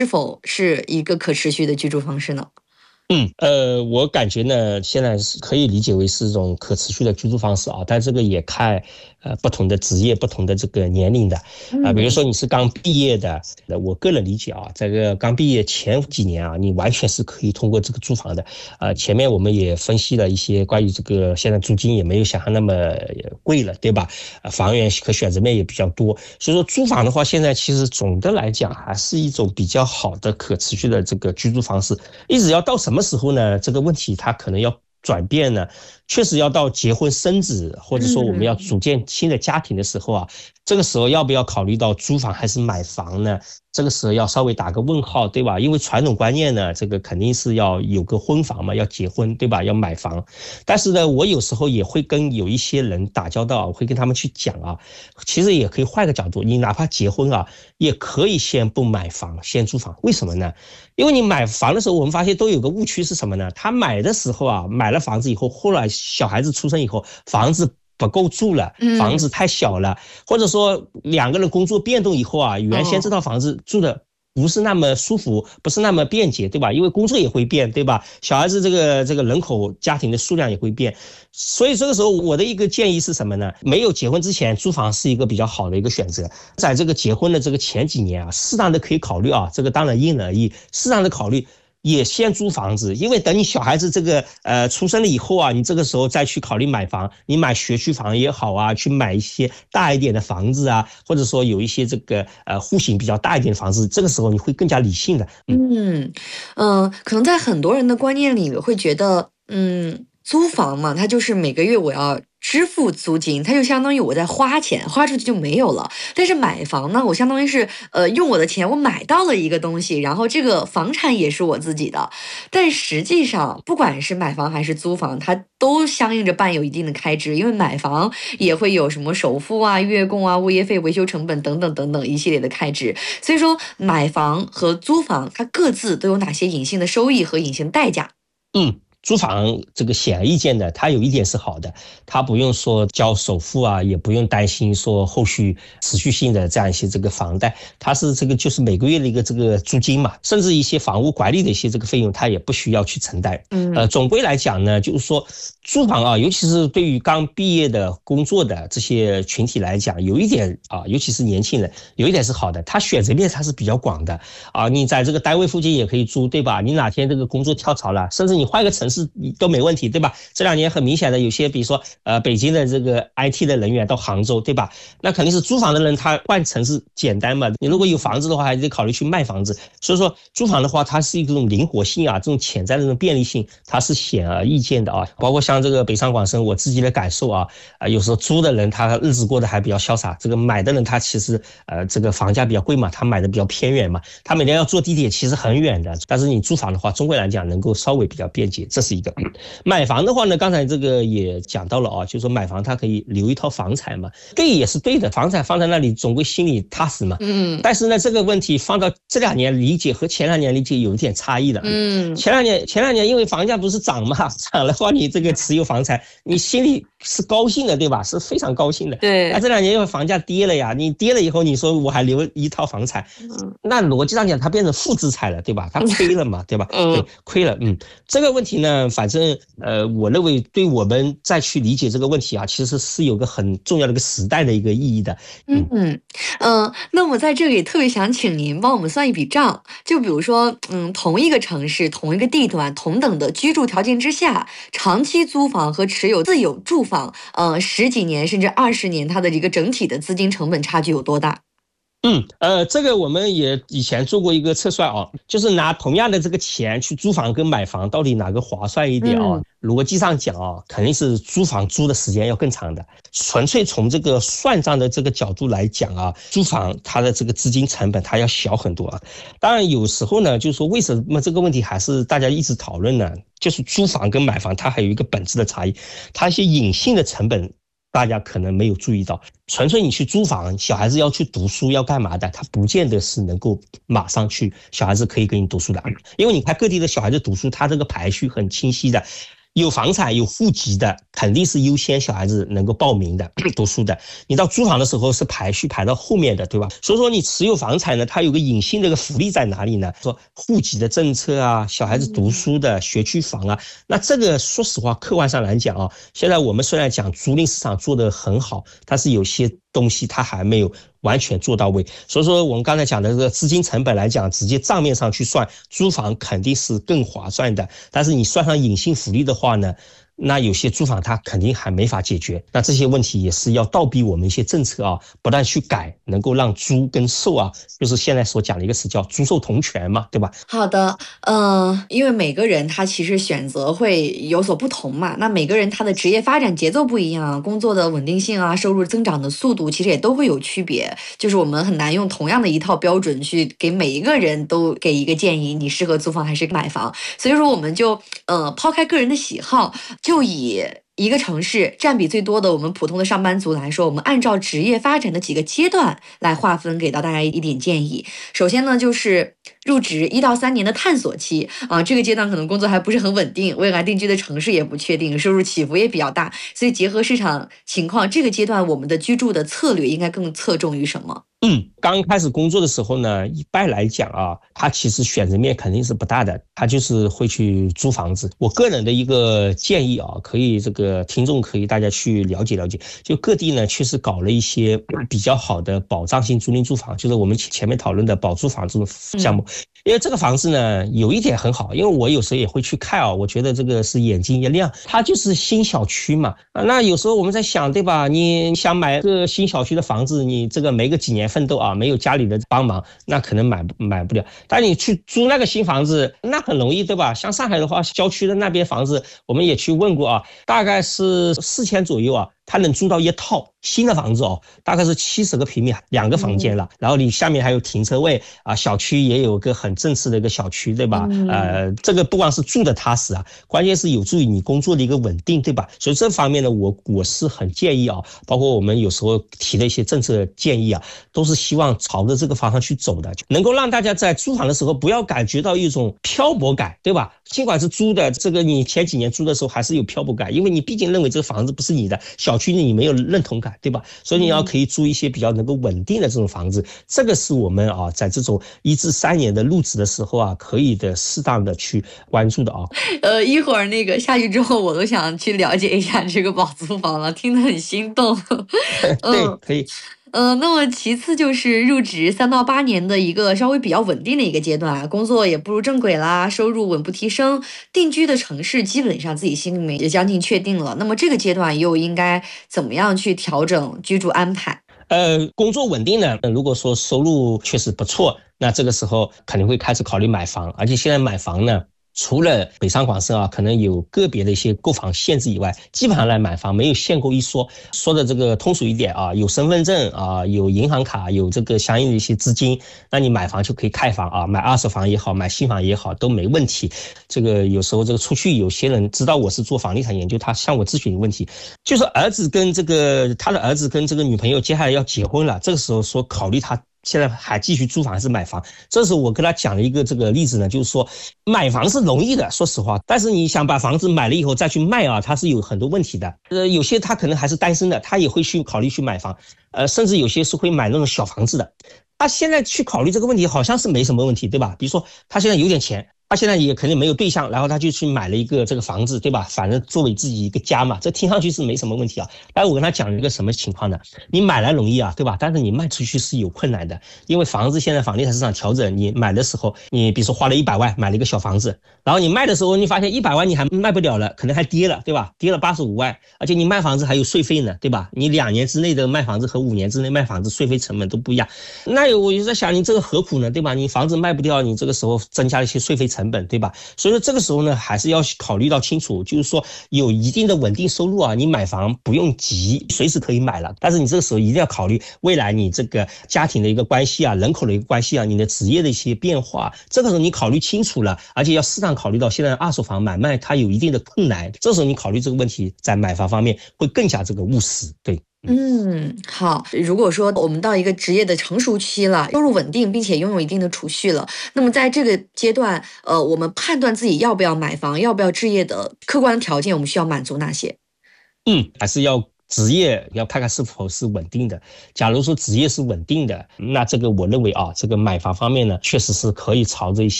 是否是一个可持续的居住方式呢？ 我感觉呢，现在是可以理解为是一种可持续的居住方式啊，但这个也看不同的职业、不同的这个年龄的比如说你是刚毕业的，我个人理解啊，这个刚毕业前几年啊，你完全是可以通过这个租房的。前面我们也分析了一些关于这个现在租金也没有想象那么贵了，对吧？房源和选择面也比较多，所以说租房的话，现在其实总的来讲还是一种比较好的可持续的这个居住方式。一直要到什么时候呢？这个问题它可能要转变呢，确实要到结婚生子，或者说我们要组建新的家庭的时候啊，这个时候要不要考虑到租房还是买房呢？这个时候要稍微打个问号，对吧？因为传统观念呢，这个肯定是要有个婚房嘛，要结婚，对吧？要买房。但是呢，我有时候也会跟有一些人打交道，我会跟他们去讲啊，其实也可以换个角度，你哪怕结婚啊，也可以先不买房，先租房。为什么呢？因为你买房的时候，我们发现都有个误区是什么呢？他买的时候啊，买了房子以后，后来小孩子出生以后，房子不够住了，房子太小了，或者说两个人工作变动以后啊，原先这套房子住的不是那么舒服，不是那么便捷，对吧？因为工作也会变，对吧？小孩子这个人口家庭的数量也会变，所以这个时候我的一个建议是什么呢？没有结婚之前，租房是一个比较好的一个选择。在这个结婚的这个前几年啊，适当的可以考虑啊，这个当然因人而异，适当的考虑。也先租房子，因为等你小孩子这个出生了以后啊，你这个时候再去考虑买房，你买学区房也好啊，去买一些大一点的房子啊，或者说有一些这个户型比较大一点的房子，这个时候你会更加理性的。 可能在很多人的观念里会觉得，租房嘛，它就是每个月我要支付租金，它就相当于我在花钱，花出去就没有了。但是买房呢，我相当于是用我的钱，我买到了一个东西，然后这个房产也是我自己的。但实际上，不管是买房还是租房，它都相应着伴有一定的开支，因为买房也会有什么首付啊、月供啊、物业费、维修成本等等等等一系列的开支。所以说，买房和租房它各自都有哪些隐性的收益和隐形代价？ 租房这个显而易见的，它有一点是好的，它不用说交首付啊，也不用担心说后续持续性的这样一些这个房贷，它是这个就是每个月的一个这个租金嘛，甚至一些房屋管理的一些这个费用，它也不需要去承担。总归来讲呢，就是说租房啊，尤其是对于刚毕业的工作的这些群体来讲，有一点啊，尤其是年轻人，有一点是好的，它选择面它是比较广的啊，你在这个单位附近也可以租，对吧？你哪天这个工作跳槽了，甚至你换一个城市都没问题，对吧？这两年很明显的有些，比如说北京的这个 IT 的人员到杭州，对吧？那肯定是租房的人他换城市简单嘛。你如果有房子的话，还得考虑去卖房子。所以说租房的话，它是一种灵活性啊，这种潜在的这种便利性，它是显而易见的啊。包括像这个北上广深，我自己的感受啊，有时候租的人他日子过得还比较潇洒，这个买的人他其实这个房价比较贵嘛，他买的比较偏远嘛，他每天要坐地铁其实很远的。但是你租房的话，中国来讲能够稍微比较便捷，这是一个。买房的话呢，刚才这个也讲到了啊，就是说买房它可以留一套房产嘛，对也是对的，房产放在那里总归心里踏实嘛。但是呢，这个问题放到这两年理解和前两年理解有一点差异了。前两年因为房价不是涨嘛，涨的话你这个持有房产，你心里是高兴的，对吧？是非常高兴的。 对。 这两年因为房价跌了呀，你跌了以后，你说我还留一套房产，那逻辑上讲它变成负资产了，对吧？它亏了嘛，对吧？对，亏了。这个问题呢，反正我认为对我们再去理解这个问题啊，其实是有个很重要的一个时代的一个意义的。 那我在这里特别想请您帮我们算一笔账，就比如说，同一个城市、同一个地段、同等的居住条件之下，长期租房和持有自有住房，10几年甚至20年，它的一个整体的资金成本差距有多大？ 这个我们也以前做过一个测算啊，就是拿同样的这个钱去租房跟买房，到底哪个划算一点啊？逻辑上讲啊，肯定是租房租的时间要更长的。纯粹从这个算账的这个角度来讲啊，租房它的这个资金成本它要小很多啊。当然有时候呢，就是说为什么这个问题还是大家一直讨论呢？就是租房跟买房它还有一个本质的差异，它一些隐性的成本。大家可能没有注意到，纯粹你去租房，小孩子要去读书要干嘛的，他不见得是能够马上去，小孩子可以给你读书的，因为你看各地的小孩子读书，他这个排序很清晰的，有房产有户籍的， 肯定是优先小孩子能够报名的读书的。你到租房的时候是排序排到后面的，对吧？所以说你持有房产呢，它有个隐性的一个福利在哪里呢？说户籍的政策啊，小孩子读书的学区房啊，那这个说实话，客观上来讲啊，现在我们虽然讲租赁市场做得很好，但是有些东西它还没有完全做到位。所以说我们刚才讲的这个资金成本来讲，直接账面上去算，租房肯定是更划算的。但是你算上隐性福利的话呢，那有些租房它肯定还没法解决。那这些问题也是要倒逼我们一些政策啊，不断去改，能够让租跟售啊，就是现在所讲的一个词叫租售同权嘛，对吧？ 好的，因为每个人他其实选择会有所不同嘛，那每个人他的职业发展节奏不一样，工作的稳定性啊，收入增长的速度其实也都会有区别，就是我们很难用同样的一套标准去给每一个人都给一个建议，你适合租房还是买房，所以说我们就抛开个人的喜好，就以一个城市占比最多的我们普通的上班族来说，我们按照职业发展的几个阶段来划分，给到大家一点建议。首先呢，就是入职1到3年的探索期啊，这个阶段可能工作还不是很稳定，未来定居的城市也不确定，收入起伏也比较大，所以结合市场情况，这个阶段我们的居住的策略应该更侧重于什么？ 刚开始工作的时候呢，一般来讲啊，他其实选择面肯定是不大的，他就是会去租房子。我个人的一个建议啊，可以这个听众可以大家去了解了解，就各地呢确实搞了一些比较好的保障性租赁住房，就是我们前面讨论的保租房这种项目。因为这个房子呢有一点很好，因为我有时候也会去看啊，我觉得这个是眼睛一亮，它就是新小区嘛。那有时候我们在想，对吧？你想买个新小区的房子，你这个没个几年奋斗啊，没有家里的帮忙，那可能买不了。但你去租那个新房子，那很容易，对吧？像上海的话，郊区的那边房子，我们也去问过啊，大概是4000左右啊。它能租到一套新的房子哦，大概是70个平米，2个房间了，然后你下面还有停车位啊，小区也有个很正式的一个小区，对吧？这个不光是住的踏实啊，关键是有助于你工作的一个稳定，对吧？所以这方面呢，我是很建议啊，包括我们有时候提的一些政策建议啊，都是希望朝着这个方向去走的，能够让大家在租房的时候不要感觉到一种漂泊感，对吧？尽管是租的，这个你前几年租的时候还是有漂泊感，因为你毕竟认为这个房子不是你的，小区你没有认同感，对吧？所以你要可以租一些比较能够稳定的这种房子，这个是我们啊在这种1至3年的入职的时候啊，可以的适当的去关注的啊。 一会儿那个下去之后，我都想去了解一下这个保租房了，听得很心动。 对，可以。 那么其次就是入职3到8年的一个稍微比较稳定的一个阶段啊，工作也步入正轨啦，收入稳步提升，定居的城市基本上自己心里面也将近确定了。那么这个阶段又应该怎么样去调整居住安排？ 工作稳定呢，如果说收入确实不错，那这个时候肯定会开始考虑买房，而且现在买房呢，除了北上广深啊，可能有个别的一些购房限制以外，基本上来买房没有限购一说。说的这个通俗一点啊，有身份证啊，有银行卡，有这个相应的一些资金，那你买房就可以开房啊，买二手房也好，买新房也好都没问题。这个有时候这个出去有些人知道我是做房地产研究，他向我咨询的问题，就是他的儿子跟这个女朋友接下来要结婚了，这个时候说考虑他现在还继续租房还是买房？这时候我跟他讲了一个这个例子呢，就是说买房是容易的，说实话，但是你想把房子买了以后再去卖啊，它是有很多问题的。有些他可能还是单身的，他也会去考虑去买房，甚至有些是会买那种小房子的。他现在去考虑这个问题好像是没什么问题，对吧？比如说他现在有点钱。他现在也肯定没有对象，然后他就去买了一个这个房子，对吧？反正作为自己一个家嘛，这听上去是没什么问题啊。但我跟他讲了一个什么情况呢？你买来容易啊，对吧？但是你卖出去是有困难的，因为房子现在房地产市场调整，你买的时候，你比如说花了100万买了一个小房子，然后你卖的时候，你发现100万你还卖不了了，可能还跌了，对吧？跌了85万，而且你卖房子还有税费呢，对吧？你2年之内的卖房子和5年之内卖房子税费成本都不一样。那我就在想，你这个何苦呢，对吧？你房子卖不掉，你这个时候增加了一些税费成本，对吧？所以说这个时候呢，还是要考虑到清楚，就是说有一定的稳定收入啊，你买房不用急，随时可以买了。但是你这个时候一定要考虑未来你这个家庭的一个关系啊，人口的一个关系啊，你的职业的一些变化，这个时候你考虑清楚了，而且要适当考虑到现在二手房买卖它有一定的困难，这时候你考虑这个问题，在买房方面会更加这个务实，对。 好。如果说我们到一个职业的成熟期了，收入稳定，并且拥有一定的储蓄了，那么在这个阶段，我们判断自己要不要买房，要不要置业的客观条件，我们需要满足哪些？ 还是要职业要看看是否是稳定的。假如说职业是稳定的，那这个我认为啊，这个买房方面呢，确实是可以朝着一些